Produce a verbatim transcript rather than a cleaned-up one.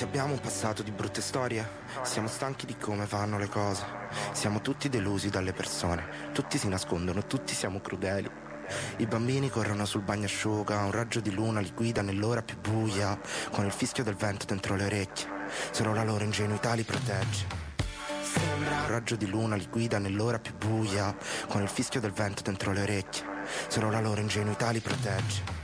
Tutti abbiamo un passato di brutte storie, siamo stanchi di come vanno le cose, siamo tutti delusi dalle persone, tutti si nascondono, tutti siamo crudeli. I bambini corrono sul bagnasciuga, un raggio di luna li guida nell'ora più buia, con il fischio del vento dentro le orecchie, solo la loro ingenuità li protegge. Sembra un raggio di luna li guida nell'ora più buia, con il fischio del vento dentro le orecchie, solo la loro ingenuità li protegge.